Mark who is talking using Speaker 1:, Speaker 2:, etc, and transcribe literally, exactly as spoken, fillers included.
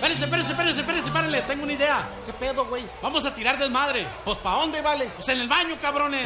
Speaker 1: Espérense, espérense, espérense, espérense, párenle, tengo una idea.
Speaker 2: ¿Qué pedo, güey?
Speaker 1: Vamos a tirar desmadre.
Speaker 2: Pues, ¿pa' dónde, vale?
Speaker 1: Pues en el baño, cabrones.